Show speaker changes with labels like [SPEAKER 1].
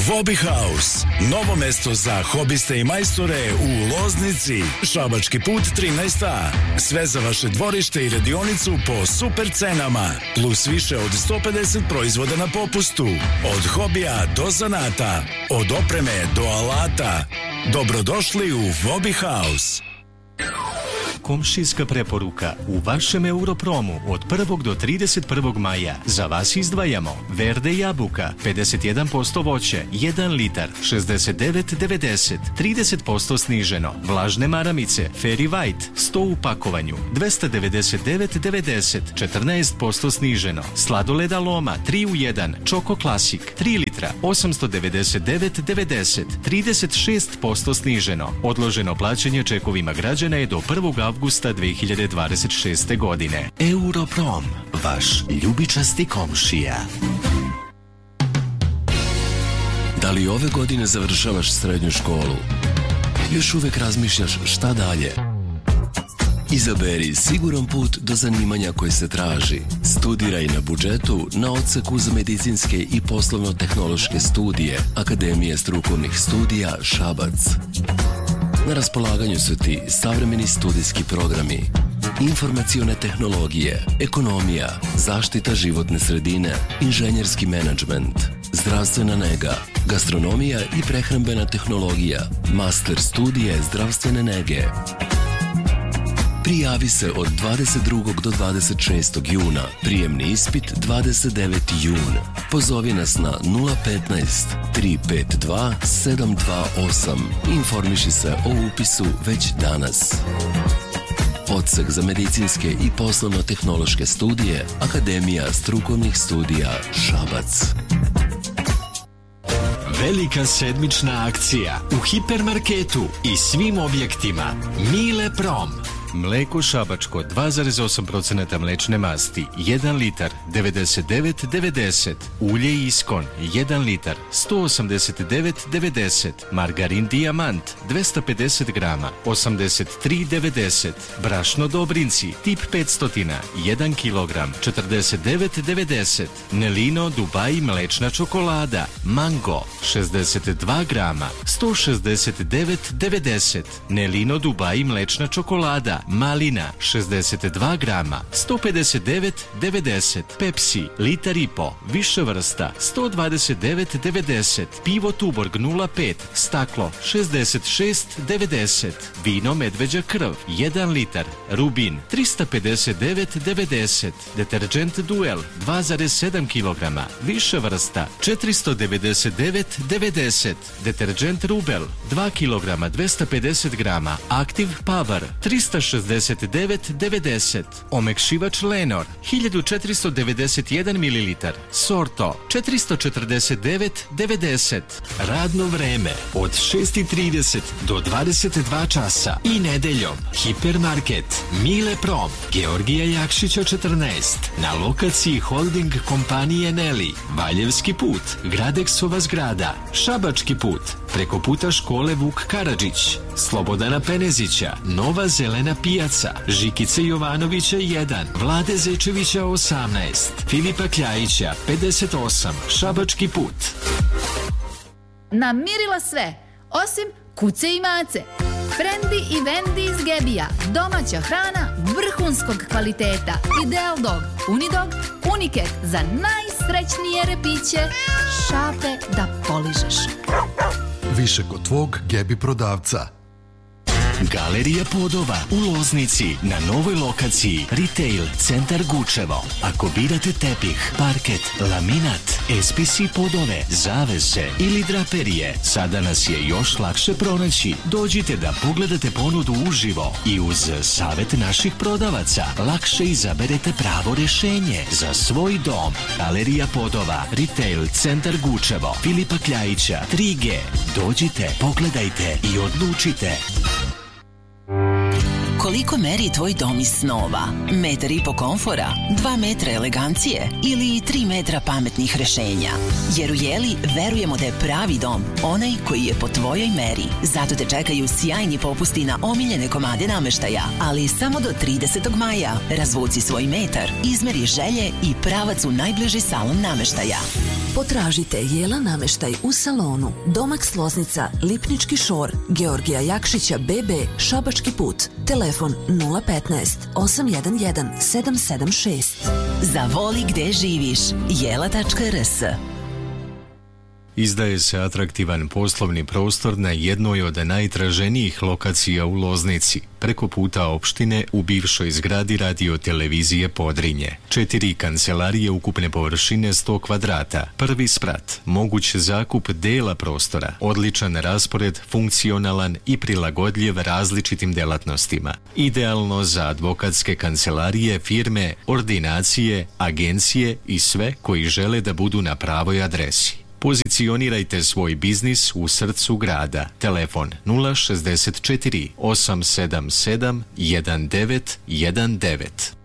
[SPEAKER 1] Hobby House, novo mesto za hobiste i majstore u Loznici, Šabački put 13a. Sve za vaše dvorište i radionicu po super cenama, plus više od 150 proizvoda na popustu. Od hobija do zanata, od opreme do alata. Dobrodošli u Hobby House.
[SPEAKER 2] Komšijska preporuka. U vašem Europromu od 1. do 31. maja za vas izdvajamo Verde jabuka 51% voće 1 litar 69,90, 30% sniženo. Vlažne maramice Fairy White 100 u pakovanju 299,90, 14% sniženo. Sladoleda Loma 3 u 1 Choco Classic 3 litra 899,90, 36% sniženo. Odloženo plaćanje čekovima građana je do 1. avgusta 2026. godine. Europrom, vaš ljubičasti komšija.
[SPEAKER 3] Da li ove godine završavaš srednju školu? Još uvek razmišljaš šta dalje? Izaberi siguran put do zanimanja koje se traži. Studiraj na budžetu na odseku za medicinske i poslovno-tehnološke studije Akademije strukovnih studija Šabac. Na raspolaganju su ti savremeni studijski programi, informacione tehnologije, ekonomija, zaštita životne sredine, inženjerski menadžment, zdravstvena nega, gastronomija i prehrambena tehnologija, master studije zdravstvene nege. Prijavi se od 22. do 26. juna. Prijemni ispit 29. jun. Pozovi nas na 015 352 728. Informiši se o upisu već danas. Odsek za medicinske i poslovno-tehnološke studije Akademija strukovnih studija Šabac.
[SPEAKER 2] Velika sedmična akcija u hipermarketu i svim objektima. Mile Prom. Mleko šabačko 2,8% mlečne masti 1 litar 99,90. Ulje Iskon 1 litar 189,90. Margarin Dijamant 250 grama 83,90. Brašno Dobrinci tip 500 1 kilogram 49,90. Nelino Dubai mlečna čokolada Mango 62 grama 169,90. Nelino Dubai mlečna čokolada Malina 62 grama 159,90. Pepsi litar i po više vrsta 129,90. Pivo Tuborg 0,5 staklo 66,90. Vino Medveđa krv 1 litar Rubin 359,90. Deterđent Duel 2,7 kg više vrsta 499,90. Deterđent Rubel 2 kg 250 grama Active Power 369,90. Omekšivač Lenor 1491 ml. Sorto 449,90. Radno vreme od 6:30 do 22 časa i nedeljom. Hipermarket Mile Prom, Georgija Jakšića 14, na lokaciji holding kompanije Neli, Valjevski put, Gradeksova zgrada, Šabački put, preko puta škole Vuk Karadžić, Slobodana Penezića, Nova zelena pijaca, Žikice Jovanovića 1, Vlade Zečevića 18, Filipa Kljajića 58, Šabački put.
[SPEAKER 4] Namirila sve, osim kuce i mace. Frendi i Vendi iz Gebija. Domaća hrana vrhunskog kvaliteta. Ideal Dog, Unidog, Uniket za najsrećnije repiće. Šape da poližeš.
[SPEAKER 5] Više kod tvog Gebi prodavca.
[SPEAKER 2] Galerija Podova u Loznici na novoj lokaciji Retail Centar Gučevo. Ako birate tepih, parket, laminat, SPC podove, zavese ili draperije, sada nas je još lakše pronaći. Dođite da pogledate ponudu uživo i uz savjet naših prodavaca lakše izaberete pravo rješenje za svoj dom. Galerija Podova, Retail Centar Gučevo, Filipa Kljajića 3G. Dođite, pogledajte i odlučite.
[SPEAKER 6] Koliko meri tvoj dom iz snova? 1,5 m komfora, 2 metra elegancije ili 3 metra pametnih rešenja? Jer u Jeli verujemo da je pravi dom onaj koji je po tvojoj meri. Zato te čekaju sjajni popusti na omiljene komade nameštaja, ali samo do 30. maja. Razvuci svoj metar, izmeri želje i pravac u najbliži salon nameštaja.
[SPEAKER 7] Potražite Jela namještaj u salonu Domax Loznica, Lipnički šor, Georgija Jakšića BB, Šabački put. Telefon 015 811 776.
[SPEAKER 6] Zavoli gde živiš. Jela.rs.
[SPEAKER 8] Izdaje se atraktivan poslovni prostor na jednoj od najtraženijih lokacija u Loznici, preko puta opštine u bivšoj zgradi radio-televizije Podrinje. 4 kancelarije ukupne površine 100 kvadrata, prvi sprat, moguć zakup dela prostora, odličan raspored, funkcionalan i prilagodljiv različitim delatnostima. Idealno za advokatske kancelarije, firme, ordinacije, agencije i sve koji žele da budu na pravoj adresi. Pozicionirajte svoj biznis u srcu grada. Telefon 064 877 1919.